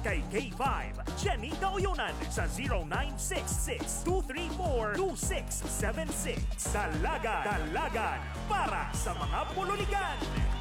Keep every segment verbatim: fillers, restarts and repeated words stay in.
kay K five Jenny Gaoyonan sa zero nine six six, two three four, two six seven six. Dalagan, dalagan para sa mga pululigan.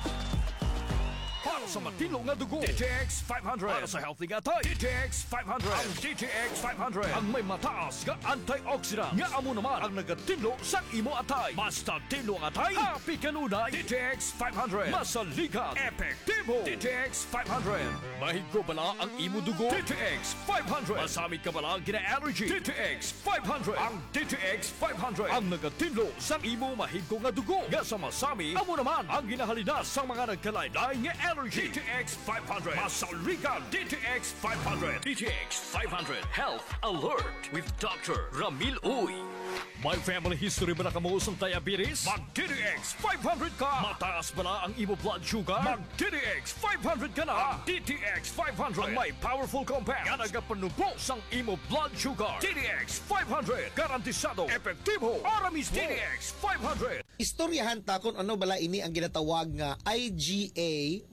Para sa matino nga dugo, D T X five hundred. Para sa healthy nga tay, D T X five hundred. Ang D T X five hundred ang may mataas nga antioxidant nga amo naman ang nagatinlo sa imo atay. Basta tinlo ang atay, happy kanunay. D T X five hundred masaligan, epektibo. D T X five hundred mahigo bala ang imo dugo. D T X five hundred masamit ka bala gina-allergy. D T X five hundred ang D T X five hundred ang nagatinlo sa imo mahigo nga dugo. Nga sa masami, amo naman ang ginahalina sa mga nagkalaylay nga allergy. D T X five hundred masaligan. D T X five hundred. D T X five hundred Health Alert with Doctor Ramil Uy. May family history ba na kamo sa diabetes? Mag-D T X five hundred ka! Mataas ba na ang imo blood sugar? Mag-D T X five hundred ka na! D T X five hundred ang may powerful compound nga nagapanubo sang imo blood sugar. D T X five hundred garantisado, epektibo, ara mismo. D T X five hundred. Istoryahan ta kung ano bala ini ang ginatawag nga I G A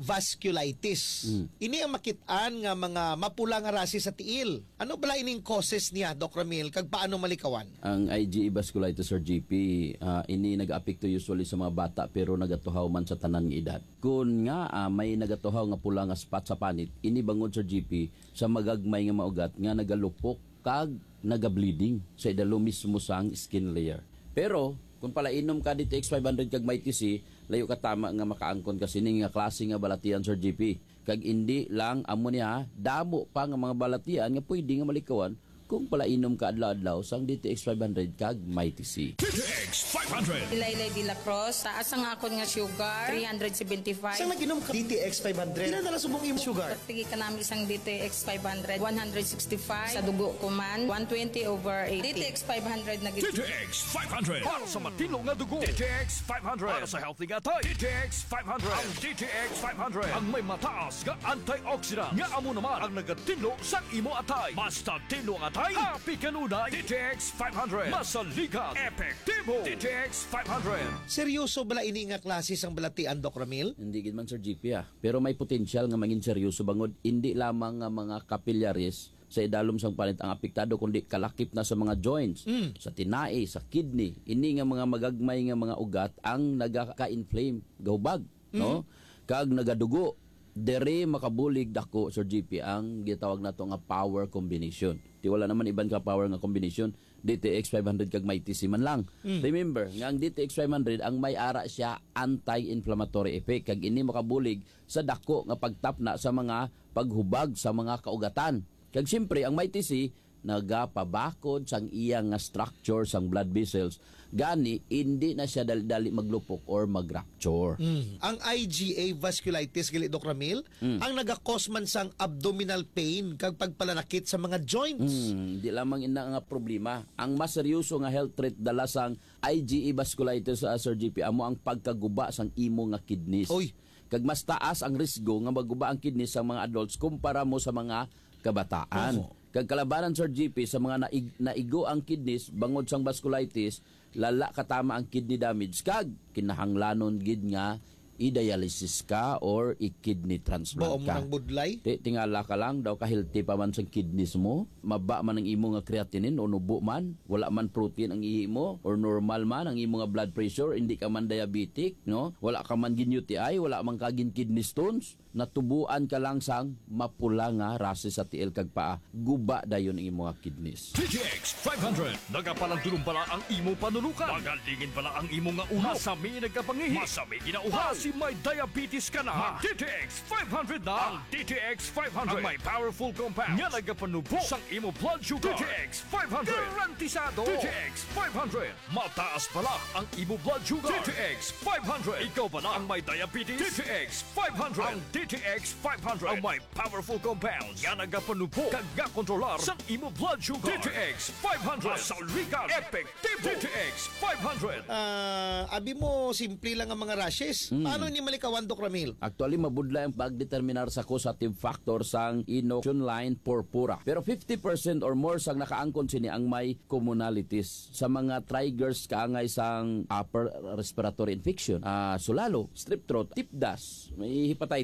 vasculitis. Mm. Ini ang makitaan nga mga mapula nga rasi sa tiil. Ano bala ining causes niya, Doc Ramil, kag paano malikawan? Ang I G A vasculitis or G P, uh, ini nag-apekto usually sa mga bata pero nagatuhaw man sa tanan nga edad. Kung nga uh, may nagatuhaw nga pula nga spot sa panit, ini bangod sa G P sa magagmay nga maugat nga nagalupok kag naga-bleeding sa idalo mismo sang skin layer. Pero kung pala inom ka D T X five hundred kag may T C, layo ka tama nga makaangkon kasi ning nga klase nga balatian sa G P. Kag indi lang amo niya damo pa nga mga balatian nga pwede nga malikawan kung pala inom ka adlaw-adlaw sang D T X five hundred kag may T C. D T X five hundred. Ilaylay de la Cruz, taas ang akon nga sugar, three seventy-five. Saan nag-inom ka D T X five hundred? Ilan na lang subong imo sugar? Tigi ka namin isang D T X five hundred, one sixty-five. Sa dugo ko man, one twenty over eighty. D T X five hundred na D T X five hundred para sa matino nga dugo. D T X five hundred para sa healthy nga tay. D T X five hundred ang D T X five hundred ang may mataas nga antioxidant nga amo naman ang nagatinlo sa imo atay. Basta tinlo ang atay, happy kanunay. D T X five hundred masaligan, epektibo. D T X five hundred. Seryoso bala ini nga klase sang balatian, Doc Ramil? Hindi gid man Sir G P ah. Pero may potensyal nga mangin seryoso bangod hindi lamang nga mga capillaries sa idalom sang panit ang apektado kundi kalakip na sa mga joints, mm. sa tinai, sa kidney. Ini nga mga magagmay nga mga ugat ang nagaka-inflame, gahubag, mm. no? Kag nagadugo. Dere makabulig dako Sir G P ang gitawag nato nga power combination. Di wala naman iban ka power nga combination. D T X five hundred kag may T C man lang. Mm. Remember, nga ang D T X five hundred ang may ara siya anti-inflammatory effect kag ini makabulig sa dako nga pagtapna sa mga paghubag sa mga kaugatan. Kag siyempre ang may T C nagapabakod sang iyang nga structure sang blood vessels gani hindi na siya dali-dali maglupok or mag-rupture. Mm. Ang I G A vasculitis gali Doc Ramil mm. ang naga-cause man sang abdominal pain kag pagpalanakit sa mga joints. Mm, di lamang ina nga problema. Ang mas seryoso nga health threat dala sang I G A vasculitis sa uh, Sir G P amo ang pagkaguba sang imo nga kidneys. Oy, kag mas taas ang risgo nga maguba ang kidneys sa mga adults kumpara mo sa mga kabataan. Oh. Kag kalabanan Sir G P sa mga naig, naigo ang kidneys bangod sang vasculitis, lala katama ang kidney damage kag kinahanglanon gid nga i-dialysis ka or i-kidney transplant Baom ka. Baom ng budlay? Ti, tingala ka lang, daw ka-healthy pa man sa kidneys mo, maba man ang imo nga creatinine o nubo man, wala man protein ang ihi mo, or normal man ang imo nga blood pressure, hindi ka man diabetic, no? Wala ka man gin U T I, wala man ka gin kidney stones, natubuan ka lang sang mapula nga rase sa tiil kag paa, guba dayon ang imo nga kidneys. D T X five hundred nagapalandulong pala ang imo panulukan. Magalingin pala ang imo nga uhaw. Masami nagkapangihi. Masami ginauhaw. Kasi may diabetes ka na. D T X five hundred na. Ang D T X five hundred ang may powerful compound nga nagapanubo sang imo blood sugar. D T X five hundred garantisado. D T X five hundred mataas pala ang imo blood sugar. D T X five hundred ikaw pala ang may diabetes. D T X five hundred ang D T X five hundred ang may powerful compounds nga nagapanubo kag gakontrolar sang imo blood sugar. D T X five hundred masaligan, epektibo. D T X five hundred. Ah, uh, abi mo simple lang ang mga rashes. Mm. Paano ni malikawan, Doc Ramil? Actually mabudlay ang pagdeterminar sa causative factor sang inoculation line purpura. Pero fifty percent or more sang nakaangkon sini ang may commonalities sa mga triggers kaangay sang upper respiratory infection. Ah, uh, sulalo, strep throat, tip dust, may hepatitis